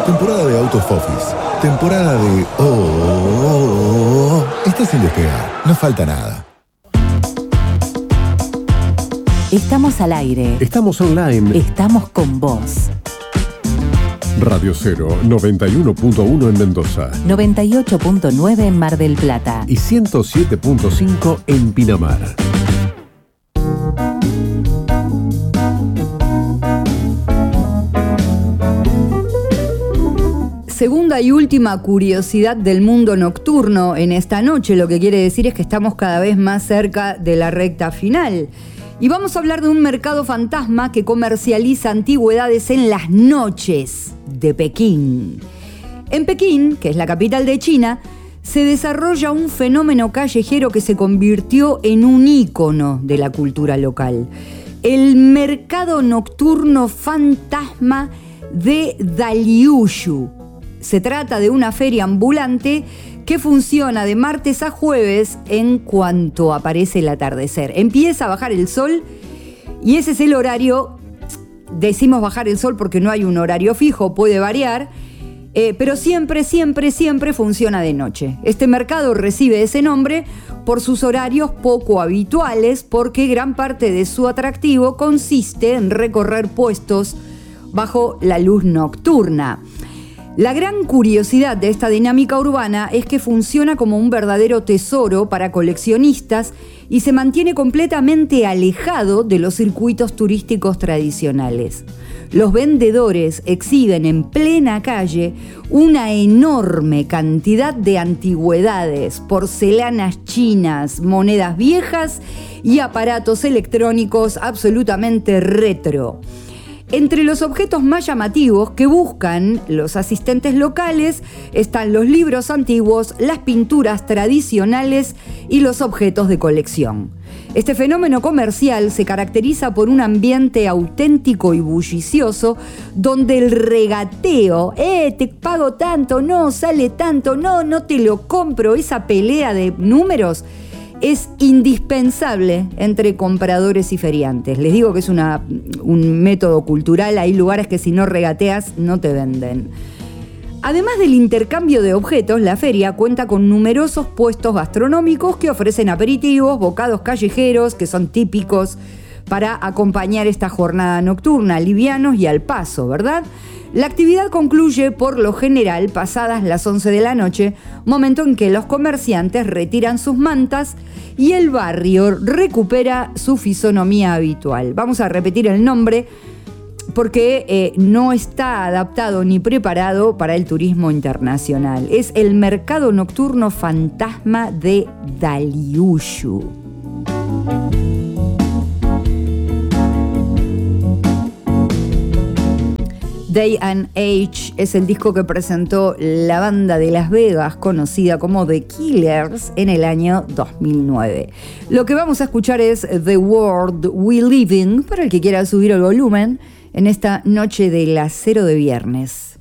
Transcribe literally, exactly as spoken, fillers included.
temporada de Out of Office, temporada de... Oh, oh, oh, oh. Estás sin despegar, no falta nada. Estamos al aire. Estamos online. Estamos con vos. Radio Cero, noventa y uno punto uno en Mendoza. noventa y ocho punto nueve en Mar del Plata. Y ciento siete punto cinco en Pinamar. Segunda y última curiosidad del mundo nocturno en esta noche, lo que quiere decir es que estamos cada vez más cerca de la recta final. Y vamos a hablar de un mercado fantasma que comercializa antigüedades en las noches de Pekín. En Pekín, que es la capital de China, se desarrolla un fenómeno callejero que se convirtió en un ícono de la cultura local. El mercado nocturno fantasma de Daliushu. Se trata de una feria ambulante que funciona de martes a jueves en cuanto aparece el atardecer. Empieza a bajar el sol y ese es el horario. Decimos bajar el sol porque no hay un horario fijo, puede variar, eh, pero siempre, siempre, siempre funciona de noche. Este mercado recibe ese nombre por sus horarios poco habituales, porque gran parte de su atractivo consiste en recorrer puestos bajo la luz nocturna. La gran curiosidad de esta dinámica urbana es que funciona como un verdadero tesoro para coleccionistas y se mantiene completamente alejado de los circuitos turísticos tradicionales. Los vendedores exhiben en plena calle una enorme cantidad de antigüedades, porcelanas chinas, monedas viejas y aparatos electrónicos absolutamente retro. Entre los objetos más llamativos que buscan los asistentes locales están los libros antiguos, las pinturas tradicionales y los objetos de colección. Este fenómeno comercial se caracteriza por un ambiente auténtico y bullicioso, donde el regateo, eh, te pago tanto, no, sale tanto, no, no te lo compro, esa pelea de números, es indispensable entre compradores y feriantes. Les digo que es una, un método cultural. Hay lugares que si no regateas no te venden. Además del intercambio de objetos, la feria cuenta con numerosos puestos gastronómicos que ofrecen aperitivos, bocados callejeros que son típicos para acompañar esta jornada nocturna, livianos y al paso, ¿verdad? La actividad concluye por lo general pasadas las once de la noche, momento en que los comerciantes retiran sus mantas y el barrio recupera su fisonomía habitual. Vamos a repetir el nombre porque eh, no está adaptado ni preparado para el turismo internacional. Es el Mercado Nocturno Fantasma de Daliushu. Day and Age es el disco que presentó la banda de Las Vegas conocida como The Killers en el año dos mil nueve. Lo que vamos a escuchar es The World We Live In, para el que quiera subir el volumen en esta noche de las cero de viernes.